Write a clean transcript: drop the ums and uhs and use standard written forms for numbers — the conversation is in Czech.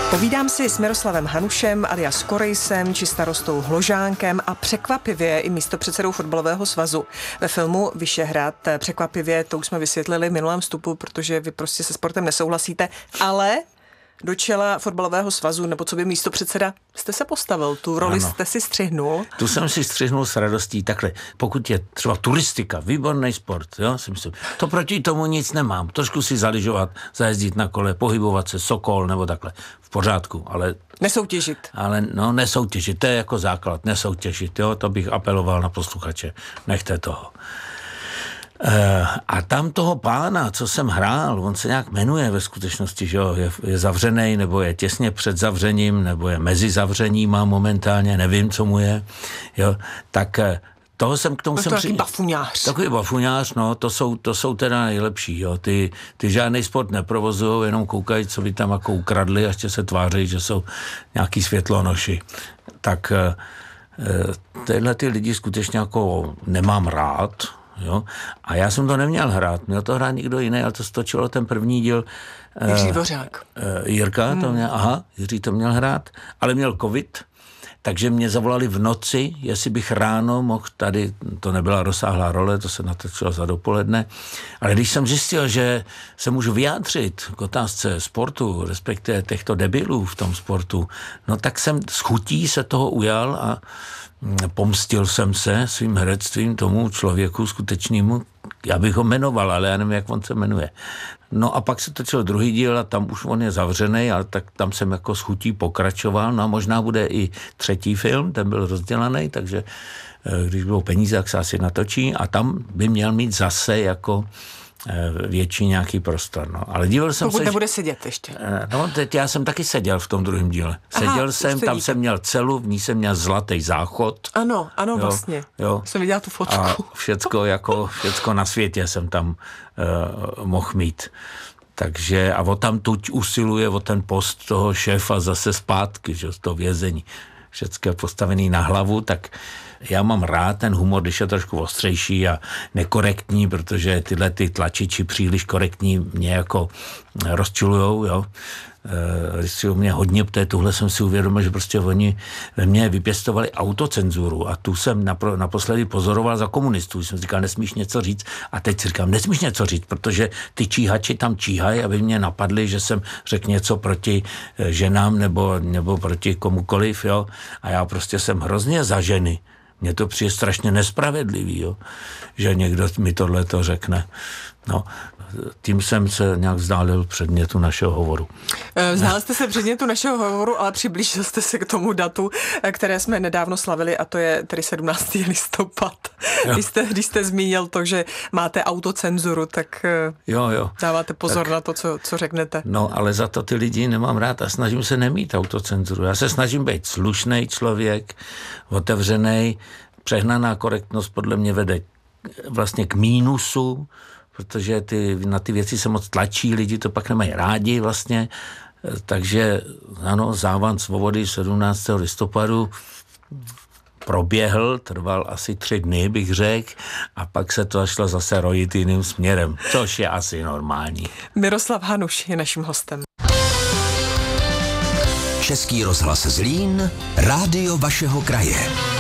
Povídám si s Miroslavem Hanušem alias Korejsem či starostou Hložánkem a překvapivě i místopředsedou fotbalového svazu. Ve filmu Vyšehrad překvapivě, to už jsme vysvětlili v minulém vstupu, protože vy prostě se sportem nesouhlasíte, ale do čela fotbalového svazu, nebo co by místopředseda, jste se postavil, tu roli jste si střihnul. Tu jsem si střihnul s radostí takhle. Pokud je třeba turistika, výborný sport, jo, si myslím, to proti tomu nic nemám. Trošku si zaližovat, zajezdit na kole, pohybovat se, Sokol nebo takhle. V pořádku, ale... Nesoutěžit. Ale no, nesoutěžit, to je jako základ, nesoutěžit, jo, to bych apeloval na posluchače. Nechte toho. A tam toho pána, co jsem hrál, on se nějak jmenuje ve skutečnosti, že jo, je zavřenej, nebo je těsně před zavřením, nebo je mezi zavřením a momentálně, nevím, co mu je, jo, tak toho jsem k tomu jsem takový bafuňář. Takový bafuňář, no, to jsou teda nejlepší, jo, ty žádný sport neprovozujou, jenom koukají, co by tam jako ukradli a ještě se tváří, že jsou nějaký světlonoši. Tak tyhle ty lidi skutečně jako nemám rád. Jo? A já jsem to neměl hrát, měl to hrát někdo jiný, ale to stočilo ten první díl. Jiří Dvořák. Jirka to měl, Jiří to měl hrát, ale měl covid, takže mě zavolali v noci, jestli bych ráno mohl tady, to nebyla rozsáhlá role, to se natočilo za dopoledne, ale když jsem zjistil, že se můžu vyjádřit k otázce sportu, respektive těchto debilů v tom sportu, no tak jsem s chutí se toho ujal a pomstil jsem se svým herectvím tomu člověku skutečnému, já bych ho jmenoval, ale já nevím, jak on se jmenuje. No a pak se točil druhý díl a tam už on je zavřený, ale tak tam jsem jako s chutí pokračoval. No a možná bude i třetí film, ten byl rozdělaný, takže když budou peníze, tak se asi natočí a tam by měl mít zase jako větší nějaký prostor. No. Ale díval jsem Pokud nebude sedět ještě. No, teď já jsem taky seděl v tom druhém díle. Seděl jsem, tam jsem měl celu, v ní jsem měl zlatý záchod. Ano, jo, vlastně. Jo. Jsem viděla tu fotku. A všecko na světě jsem tam mohl mít. Takže a odtamtud usiluje o ten post toho šéfa zase zpátky, že, z toho vězení. Všecko postavený na hlavu, tak já mám rád ten humor, když je trošku ostřejší a nekorektní, protože tyhle ty tlačiči příliš korektní mě jako rozčilujou, jo. Když si o mě hodně pté, tuhle jsem si uvědomil, že prostě oni ve mně vypěstovali autocenzuru a tu jsem naposledy pozoroval za komunistů. Jsem říkal, nesmíš něco říct a teď si říkám, nesmíš něco říct, protože ty číhači tam číhají, aby mě napadli, že jsem řekl něco proti ženám nebo proti komukoliv, jo. A já prostě jsem hrozně za ženy. Mně to přijde strašně nespravedlivý, jo, že někdo mi tohleto řekne. No, tím jsem se nějak vzdálil předmětu našeho hovoru. Vzdálil jste se předmětu našeho hovoru, ale přiblížil jste se k tomu datu, které jsme nedávno slavili, a to je tedy 17. listopad. Když jste zmínil to, že máte autocenzuru, tak jo. Dáváte pozor tak, na to, co řeknete. No, ale za to ty lidi nemám rád a snažím se nemít autocenzuru. Já se snažím být slušný člověk, otevřený. Přehnaná korektnost podle mě vede vlastně k mínusu, protože na ty věci se moc tlačí, lidi to pak nemají rádi vlastně, takže ano, závan svobody 17. listopadu proběhl, trval asi 3 dny, bych řekl, a pak se to šlo zase rojit jiným směrem, což je asi normální. Miroslav Hanuš je naším hostem. Český rozhlas Zlín, rádio vašeho kraje.